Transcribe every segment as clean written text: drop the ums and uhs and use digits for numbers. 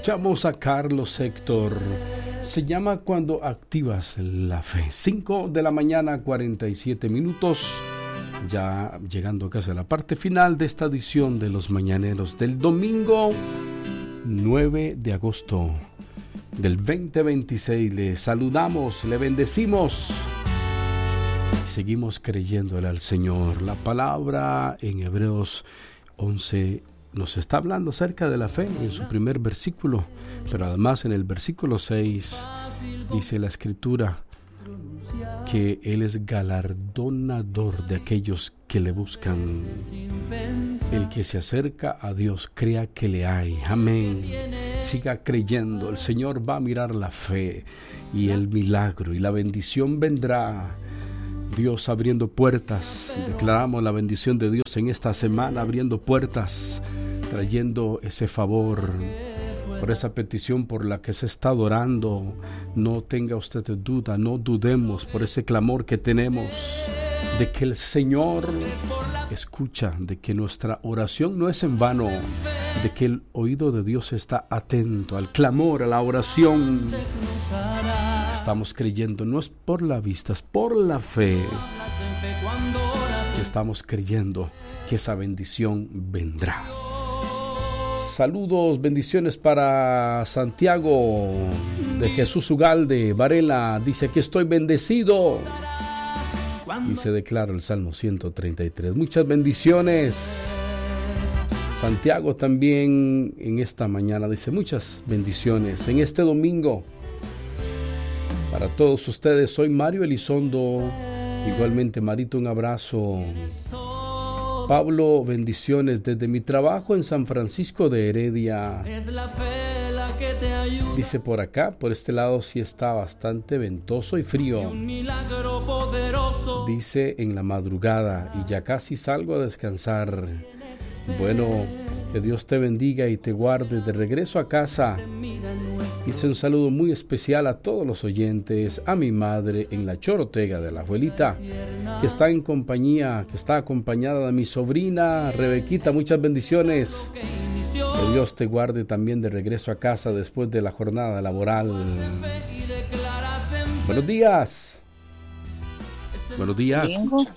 Escuchamos a Carlos Héctor. Se llama Cuando activas la fe. 5 de la mañana, 47 minutos. Ya llegando casi a la parte final de esta edición de Los Mañaneros del domingo 9 de agosto del 2026. Le saludamos, le bendecimos y seguimos creyéndole al Señor. La palabra en Hebreos 11 nos está hablando acerca de la fe en su primer versículo, pero además en el versículo 6 dice la Escritura que Él es galardonador de aquellos que le buscan. El que se acerca a Dios, crea que le hay. Amén. Siga creyendo. El Señor va a mirar la fe y el milagro y la bendición vendrá. Dios abriendo puertas. Declaramos la bendición de Dios en esta semana, abriendo puertas, trayendo ese favor. Por esa petición por la que se está orando, no tenga usted duda, no dudemos por ese clamor que tenemos de que el Señor escucha, de que nuestra oración no es en vano, de que el oído de Dios está atento al clamor, a la oración. Estamos creyendo, no es por la vista, es por la fe que estamos creyendo que esa bendición vendrá. Saludos, bendiciones para Santiago de Jesús Ugalde, Varela. Dice que estoy bendecido. Y se declara el Salmo 133. Muchas bendiciones. Santiago también en esta mañana dice muchas bendiciones. En este domingo, para todos ustedes, soy Mario Elizondo. Igualmente, Marito, un abrazo. Pablo, bendiciones desde mi trabajo en San Francisco de Heredia. Dice por acá, por este lado sí está bastante ventoso y frío. Dice en la madrugada y ya casi salgo a descansar. Bueno, que Dios te bendiga y te guarde de regreso a casa. Dice un saludo muy especial a todos los oyentes, a mi madre en la Chorotega de la abuelita, que está en compañía, que está acompañada de mi sobrina Rebequita. Muchas bendiciones. Que Dios te guarde también de regreso a casa después de la jornada laboral. Buenos días. Buenos días.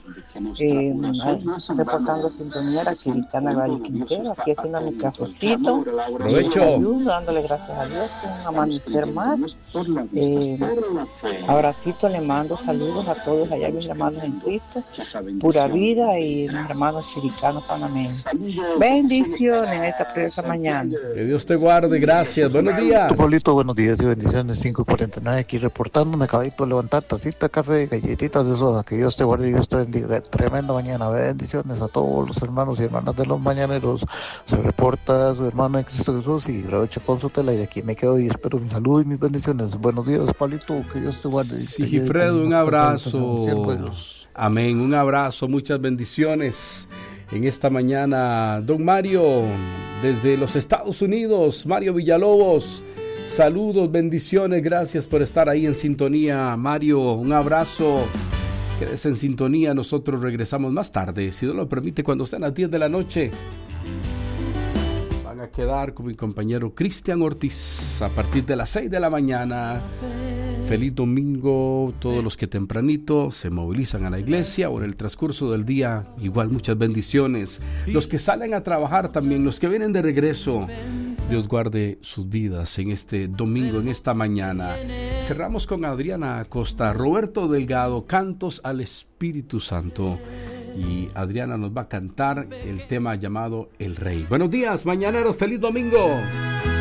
Reportando sintonía la Chiricana Valle Quintero, aquí haciendo mi cafecito. Provecho. Dándole gracias a Dios por un amanecer más. Abracito, le mando saludos a todos allá, mis hermanos en Cristo, Pura Vida y mis hermanos chiricanos panameños. Bendiciones en esta preciosa mañana. Que Dios te guarde, gracias. Buenos días. Tu Pablito, buenos días y bendiciones. 5:49 aquí reportándome, acabito de levantar tacita, café, galletitas de soda. Que Dios te guarde y Dios te bendiga. Tremenda mañana. Bendiciones a todos los hermanos y hermanas de los mañaneros. Se reporta su hermano en Cristo Jesús y aprovecho con su tela y aquí me quedo y espero mi salud y mis bendiciones. Buenos días, Pablito. Que Dios te guarde. Sigifredo, un abrazo. Amén. Un abrazo. Muchas bendiciones en esta mañana. Don Mario, desde los Estados Unidos. Mario Villalobos. Saludos, bendiciones. Gracias por estar ahí en sintonía. Mario, un abrazo. Quédese en sintonía, nosotros regresamos más tarde, si Dios lo permite, cuando estén a las 10 de la noche. Van a quedar con mi compañero Cristian Ortiz a partir de las 6 de la mañana. Feliz domingo, todos los que tempranito se movilizan a la iglesia o en el transcurso del día, igual muchas bendiciones. Los que salen a trabajar también, los que vienen de regreso, Dios guarde sus vidas en este domingo, en esta mañana. Cerramos con Adriana Acosta, Roberto Delgado, Cantos al Espíritu Santo. Y Adriana nos va a cantar el tema llamado El Rey. Buenos días, mañaneros, feliz domingo.